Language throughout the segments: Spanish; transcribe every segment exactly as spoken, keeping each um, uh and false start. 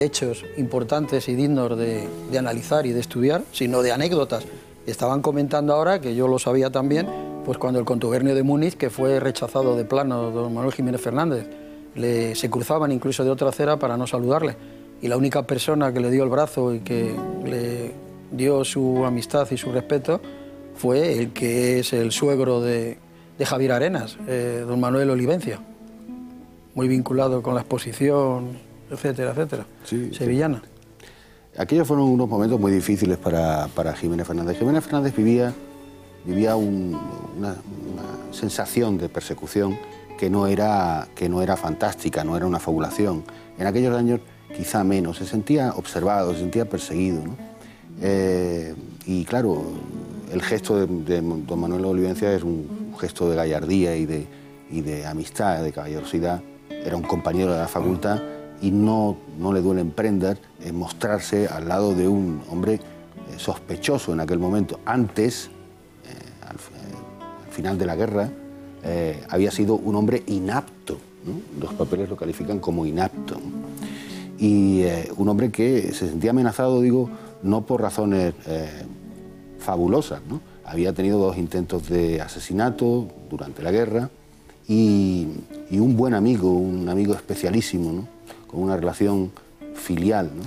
hechos importantes y dignos de, de analizar y de estudiar, sino de anécdotas. Estaban comentando ahora, que yo lo sabía también, pues cuando el contubernio de Múnich, que fue rechazado de plano don Manuel Jiménez Fernández, le, se cruzaban incluso de otra acera para no saludarle. Y la única persona que le dio el brazo y que le dio su amistad y su respeto fue el que es el suegro de, de Javier Arenas, eh, don Manuel Olivencia, muy vinculado con la exposición, etcétera, etcétera, sí, sevillana. Sí. Aquellos fueron unos momentos muy difíciles para, para Jiménez Fernández. Jiménez Fernández vivía, vivía un, una, una sensación de persecución que no, era, que no era fantástica, no era una fabulación. En aquellos años quizá menos, se sentía observado, se sentía perseguido, ¿no? Eh, y claro, el gesto de, de don Manuel Olivencia es un gesto de gallardía y de, y de amistad, de caballerosidad. Era un compañero de la facultad y no, no le duele en prendas en mostrarse al lado de un hombre eh, sospechoso en aquel momento. Antes, eh, al, eh, al final de la guerra, eh, había sido un hombre inapto, ¿no? Los papeles lo califican como inapto, ¿no? Y eh, un hombre que se sentía amenazado, digo, no por razones eh, fabulosas, ¿no? Había tenido dos intentos de asesinato durante la guerra y, y un buen amigo, un amigo especialísimo, ¿no? Con una relación filial, ¿no?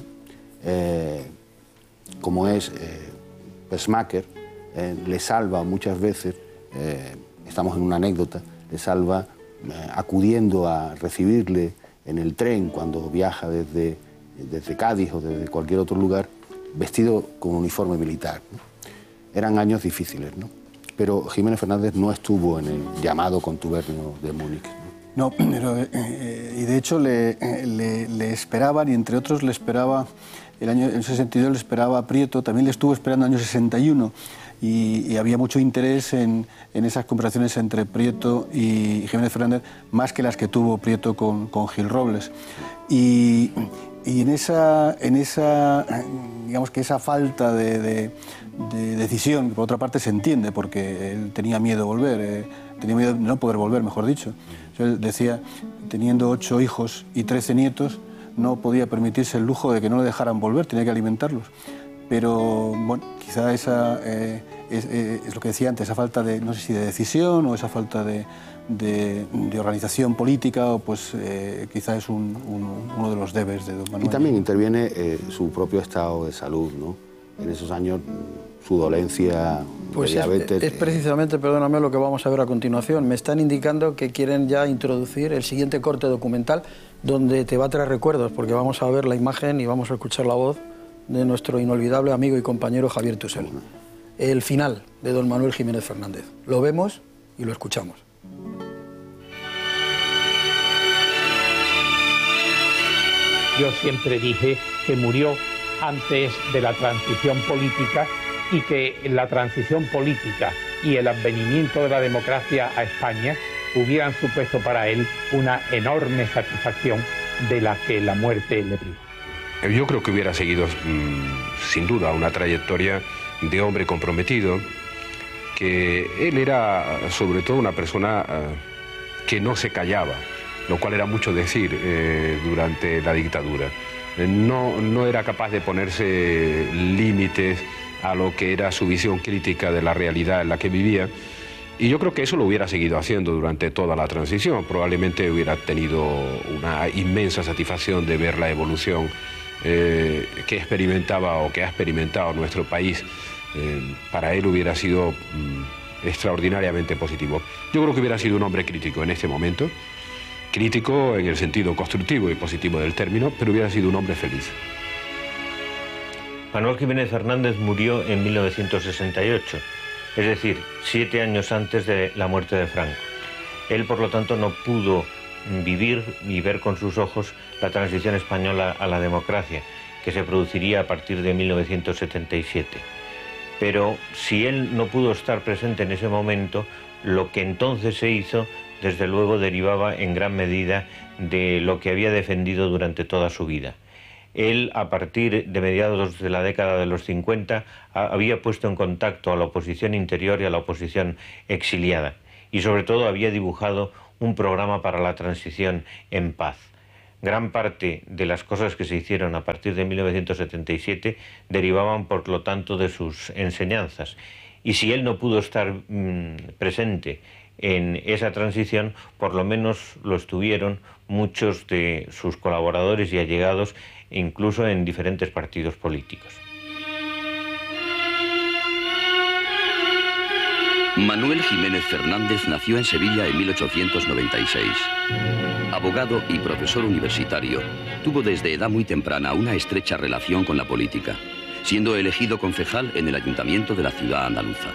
Eh, como es eh, Pesmaker, eh, le salva muchas veces, eh, estamos en una anécdota, le salva eh, acudiendo a recibirle en el tren cuando viaja desde, desde Cádiz o desde cualquier otro lugar, vestido con uniforme militar, ¿no? Eran años difíciles, ¿no? Pero Jiménez Fernández no estuvo en el llamado contubernio de Múnich. No, pero, eh, y de hecho le, le, le esperaban, y entre otros le esperaba, el año, en sesenta y dos le esperaba a Prieto, también le estuvo esperando en el año sesenta y uno, y, y había mucho interés en, en esas conversaciones entre Prieto y Jiménez Fernández, más que las que tuvo Prieto con, con Gil Robles. Y, y en esa, en esa, digamos que esa falta de, de, de decisión, que por otra parte se entiende, porque él tenía miedo de volver, eh, tenía miedo de no poder volver, mejor dicho. Él decía, teniendo ocho hijos y trece nietos, no podía permitirse el lujo de que no le dejaran volver, tenía que alimentarlos. Pero, bueno, quizá esa eh, es, es lo que decía antes, esa falta de, no sé si de decisión o esa falta de, de, de organización política, o pues eh, quizá es un, un, uno de los debes de don Manuel. Y también interviene eh, su propio estado de salud, ¿no? En esos años, su dolencia pues de diabetes... Es, es precisamente, perdóname, lo que vamos a ver a continuación. Me están indicando que quieren ya introducir el siguiente corte documental donde te va a traer recuerdos, porque vamos a ver la imagen y vamos a escuchar la voz de nuestro inolvidable amigo y compañero Javier Tusell. Uh-huh. El final de don Manuel Jiménez Fernández. Lo vemos y lo escuchamos. Yo siempre dije que murió antes de la transición política y que la transición política y el advenimiento de la democracia a España hubieran supuesto para él una enorme satisfacción de la que la muerte le privó. Yo creo que hubiera seguido, mmm, sin duda, una trayectoria de hombre comprometido, que él era sobre todo una persona uh, que no se callaba, lo cual era mucho decir eh, durante la dictadura. No, no era capaz de ponerse límites a lo que era su visión crítica de la realidad en la que vivía, y yo creo que eso lo hubiera seguido haciendo durante toda la transición. Probablemente hubiera tenido una inmensa satisfacción de ver la evolución eh, que experimentaba o que ha experimentado nuestro país. Eh, para él hubiera sido mm, extraordinariamente positivo. Yo creo que hubiera sido un hombre crítico en este momento, crítico en el sentido constructivo y positivo del término, pero hubiera sido un hombre feliz. Manuel Jiménez Fernández murió en mil novecientos sesenta y ocho, es decir, siete años antes de la muerte de Franco. Él, por lo tanto, no pudo vivir y ver con sus ojos la transición española a la democracia, que se produciría a partir de mil novecientos setenta y siete. Pero si él no pudo estar presente en ese momento, lo que entonces se hizo, desde luego, derivaba en gran medida de lo que había defendido durante toda su vida. Él, a partir de mediados de la década de los cincuenta, había puesto en contacto a la oposición interior y a la oposición exiliada, y sobre todo había dibujado un programa para la transición en paz. Gran parte de las cosas que se hicieron a partir de mil novecientos setenta y siete derivaban, por lo tanto, de sus enseñanzas. Y si él no pudo estar mmm, presente en esa transición, por lo menos lo estuvieron muchos de sus colaboradores y allegados, incluso en diferentes partidos políticos. Manuel Jiménez Fernández nació en Sevilla en mil ochocientos noventa y seis. Abogado y profesor universitario, tuvo desde edad muy temprana una estrecha relación con la política, siendo elegido concejal en el ayuntamiento de la ciudad andaluza.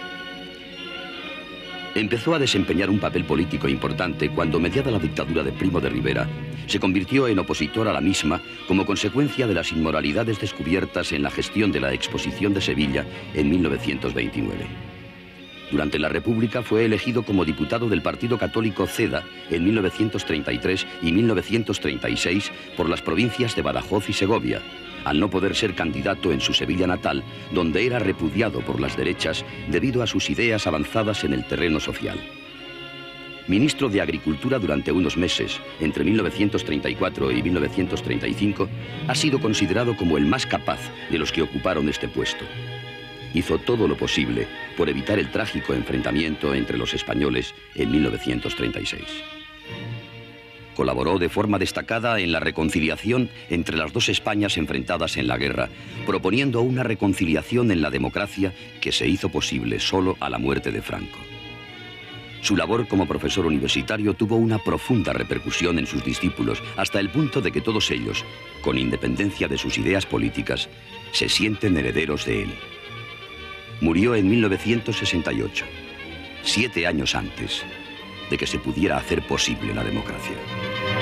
Empezó a desempeñar un papel político importante cuando, mediada la dictadura de Primo de Rivera, se convirtió en opositor a la misma como consecuencia de las inmoralidades descubiertas en la gestión de la Exposición de Sevilla en mil novecientos veintinueve. Durante la República fue elegido como diputado del Partido Católico CEDA en mil novecientos treinta y tres y mil novecientos treinta y seis por las provincias de Badajoz y Segovia, al no poder ser candidato en su Sevilla natal, donde era repudiado por las derechas debido a sus ideas avanzadas en el terreno social. Ministro de Agricultura durante unos meses, entre mil novecientos treinta y cuatro y mil novecientos treinta y cinco, ha sido considerado como el más capaz de los que ocuparon este puesto. Hizo todo lo posible por evitar el trágico enfrentamiento entre los españoles en mil novecientos treinta y seis. Colaboró de forma destacada en la reconciliación entre las dos Españas enfrentadas en la guerra, proponiendo una reconciliación en la democracia que se hizo posible solo a la muerte de Franco. Su labor como profesor universitario tuvo una profunda repercusión en sus discípulos, hasta el punto de que todos ellos, con independencia de sus ideas políticas, se sienten herederos de él. Murió en mil novecientos sesenta y ocho, siete años antes de que se pudiera hacer posible la democracia.